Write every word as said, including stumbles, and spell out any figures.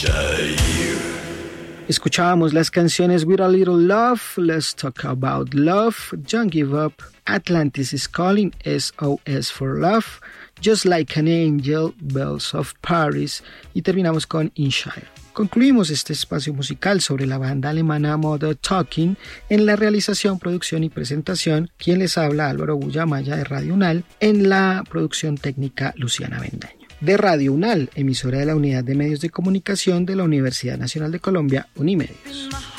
Escuchábamos las canciones With a Little Love, Let's Talk About Love, Don't Give Up, Atlantis is Calling, S O S for Love, Just Like an Angel, Bells of Paris y terminamos con In Shire. Concluimos este espacio musical sobre la banda alemana Mother Talking. En la realización, producción y presentación, quien les habla, Álvaro Bullamaya de Radio UNAL, en la producción técnica Luciana Bendaño. De Radio UNAL, emisora de la Unidad de Medios de Comunicación de la Universidad Nacional de Colombia, Unimedios.